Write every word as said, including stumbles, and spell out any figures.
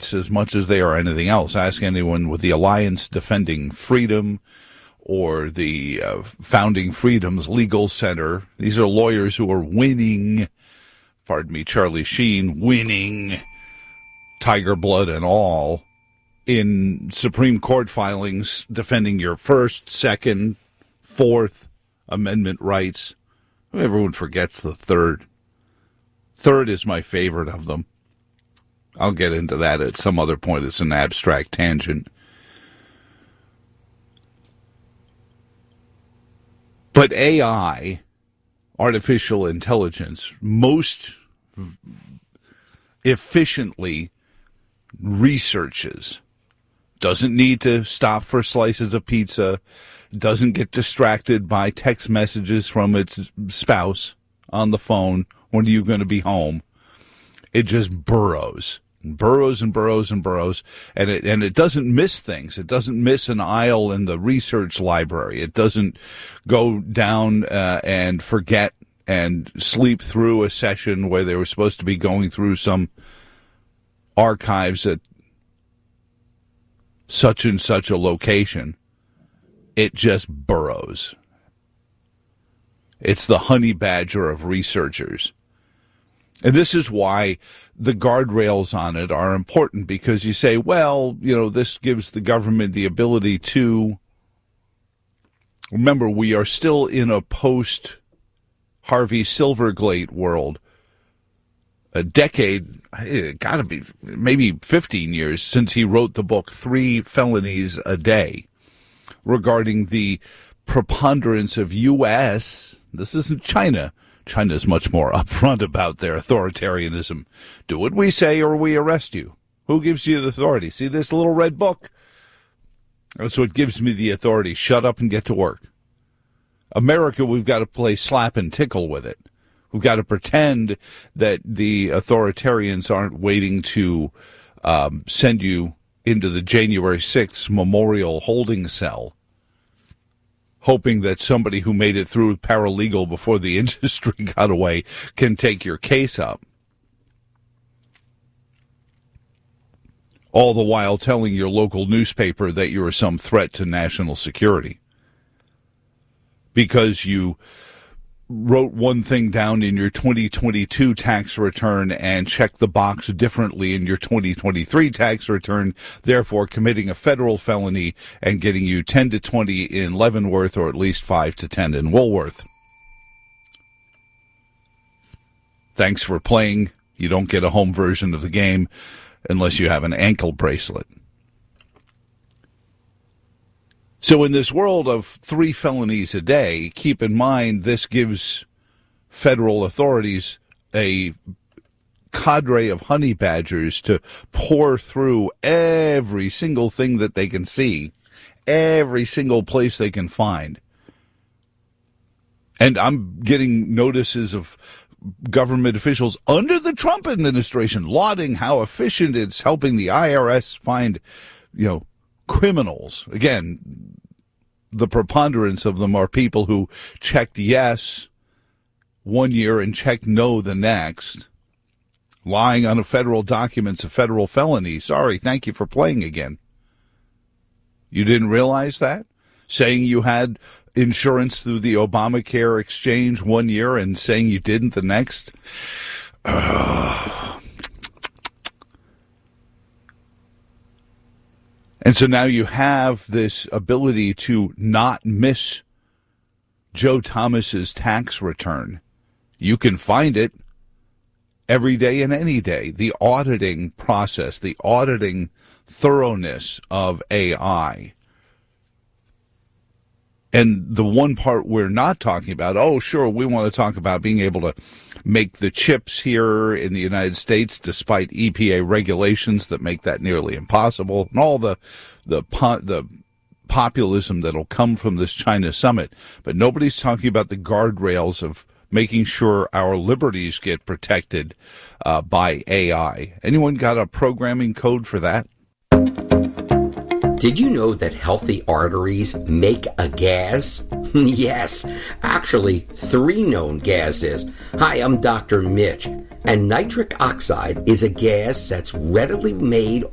rights as much as they are anything else. Ask anyone with the Alliance Defending Freedom or the uh, Founding Freedoms Legal Center. These are lawyers who are winning, pardon me, Charlie Sheen, winning, tiger blood and all, in Supreme Court filings defending your First, Second, Fourth Amendment rights. Everyone forgets the Third. Third is my favorite of them. I'll get into that at some other point. It's an abstract tangent. But A I, artificial intelligence, most efficiently researches. Doesn't need to stop for slices of pizza. Doesn't get distracted by text messages from its spouse on the phone. When are you going to be home? It just burrows. Burrows and burrows and burrows, and it and it doesn't miss things. It doesn't miss an aisle in the research library. It doesn't go down uh, and forget and sleep through a session where they were supposed to be going through some archives at such and such a location. It just burrows. It's the honey badger of researchers. And this is why the guardrails on it are important, because you say, well, you know, this gives the government the ability to. Remember, we are still in a post-Harvey Silverglate world. A decade, it got to be maybe fifteen years since he wrote the book Three Felonies a Day, regarding the preponderance of U S This isn't China. China is much more upfront about their authoritarianism. Do what we say or we arrest you. Who gives you the authority? See this little red book? That's what gives me the authority. Shut up and get to work. America, we've got to play slap and tickle with it. We've got to pretend that the authoritarians aren't waiting to um, send you into the January sixth memorial holding cell, hoping that somebody who made it through paralegal before the industry got away can take your case up. All the while telling your local newspaper that you're some threat to national security because you wrote one thing down in your twenty twenty-two tax return and checked the box differently in your twenty twenty-three tax return, therefore committing a federal felony and getting you ten to twenty in Leavenworth or at least five to ten in Woolworth. Thanks for playing. You don't get a home version of the game unless you have an ankle bracelet. So in this world of three felonies a day, keep in mind this gives federal authorities a cadre of honey badgers to pour through every single thing that they can see, every single place they can find. And I'm getting notices of government officials under the Trump administration lauding how efficient it's helping the I R S find, you know, criminals. Again, the preponderance of them are people who checked yes one year and checked no the next. Lying on a federal document's a federal felony. Sorry, thank you for playing again. You didn't realize that? Saying you had insurance through the Obamacare exchange one year and saying you didn't the next? Ugh. And so now you have this ability to not miss Joe Thomas's tax return. You can find it every day and any day. The auditing process, the auditing thoroughness of A I. And the one part we're not talking about, oh, sure, we want to talk about being able to make the chips here in the United States, despite E P A regulations that make that nearly impossible, and all the the the populism that'll come from this China summit. But nobody's talking about the guardrails of making sure our liberties get protected uh, by A I. Anyone got a programming code for that? Did you know that healthy arteries make a gas? Yes, actually, three known gases. Hi, I'm Doctor Mitch, and nitric oxide is a gas that's readily made